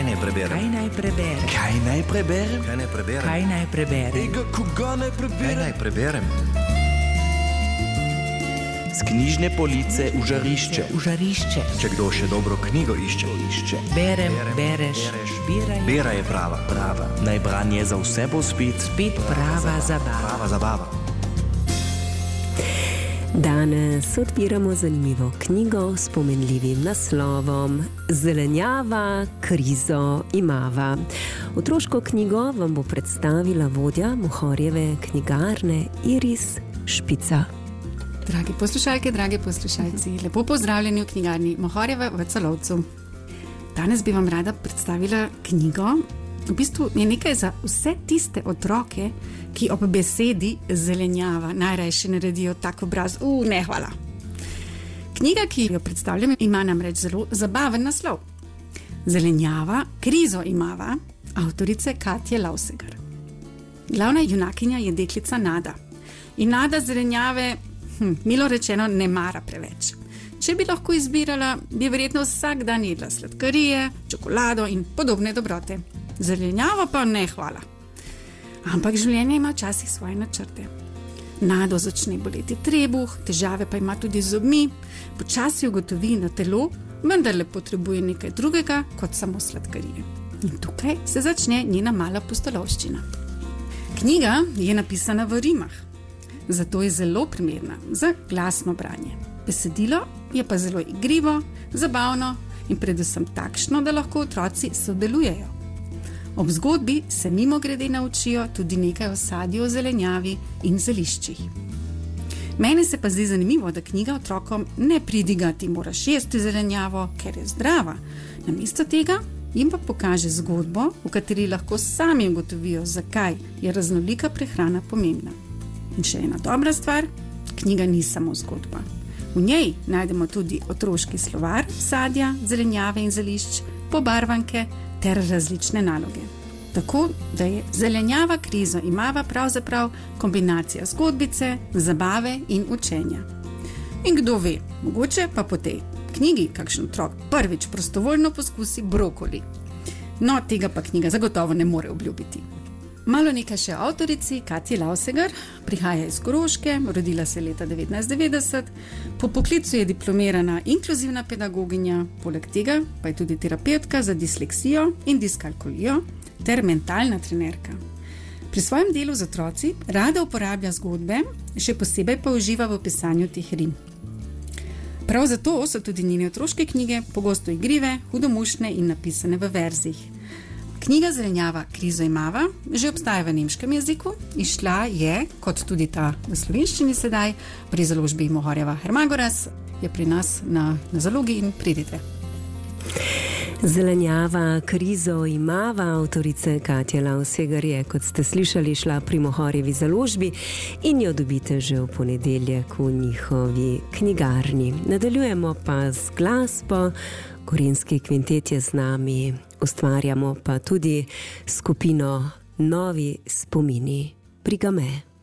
naj preberem? Kaj naj preberem? Kaj naj preberem? Kaj naj preberem? Kaj naj preberem? Ega, koga naj preberem? Kaj naj preberem? Z knjižne police v žarišče. V žarišče. Če kdo še dobro knjigo išče. Berem, bereš, biraj. Bera je prava. Naj branje za vse bo spet Prava zabava. Prava zabava. Danes odpiramo zanimivo knjigo s pomenljivim naslovom Zelenjava, krizo imava. Otroško knjigo vam bo predstavila vodja Mohorjeve knjigarne Iris Špica. Dragi poslušalke, dragi poslušalci, lepo pozdravljeni v knjigarni Mohorjeve v Celovcu. Danes bi vam rada predstavila knjigo. V bistvu je nekaj za vse tiste otroke, ki ob besedi zelenjava najrajši naredijo tak obraz, ne hvala. Knjiga, ki jo predstavljam, ima namreč zelo zabaven naslov. Zelenjava, krizo imava, avtorice Katje Lausegar. Glavna junakinja je deklica Nada. In Nada zelenjave, milo rečeno, ne mara preveč. Če bi lahko izbirala, bi verjetno vsak dan jedla sladkarije, čokolado in podobne dobrote. Zelenjava pa ne hvala. Ampak življenje ima včasih svoje načrte. Nado začne boleti trebuh, težave pa ima tudi z zobmi, počasi ugotovi na telo, vendarle potrebuje nekaj drugega kot samo sladkarije. In tukaj se začne njena mala pustolovščina. Knjiga je napisana v rimah, zato je zelo primerna za glasno branje. Besedilo je pa zelo igrivo, zabavno in predvsem takšno, da lahko otroci sodelujejo. Ob zgodbi se mimogrede naučijo tudi nekaj o sadju, zelenjavi in zeliščih. Meni se pa zdi zanimivo, da knjiga otrokom ne pridiga, ti moraš jesti zelenjavo, ker je zdrava. Namesto tega jim pa pokaže zgodbo, v kateri lahko sami ugotovijo, zakaj je raznolika prehrana pomembna. In še ena dobra stvar, knjiga ni samo zgodba. V njej najdemo tudi otroški slovar sadja, zelenjave in zelišč, pobarvanke ter različne naloge. Tako, da je zelenjava, krizo imava pravzaprav kombinacija zgodbice, zabave in učenja. In kdo ve, mogoče pa po tej knjigi kakšen otrok prvič prostovoljno poskusi brokoli. No, tega pa knjiga zagotovo ne more obljubiti. Malo nekaj še o avtorici Katji Lausegar. Prihaja iz Koroške, rodila se leta 1990. Po poklicu je diplomirana inkluzivna pedagoginja, poleg tega pa je tudi terapevtka za disleksijo in diskalkulijo ter mentalna trenerka. Pri svojem delu z otroci rada uporablja zgodbe, še posebej pa uživa v pisanju teh rim. Prav zato so tudi njene otroške knjige pogosto igrive, hudomušne in napisane v verzih. Knjiga Zelenjava, krizo imava že obstaja v nemškem jeziku, izšla je, kot tudi ta v slovenščini sedaj, pri založbi Mohorjeva Hermagoras, je pri nas na zalogi in pridite. Zelenjava, krizo imava, avtorice Katje Lausegar je, kot ste slišali, šla pri Mohorjevi založbi in jo dobite že v ponedeljek v njihovi knjigarni. Nadaljujemo pa z glasbo. Gorenjski kvintet je z nami, ustvarjamo pa tudi skupino Novi spomini pri Game.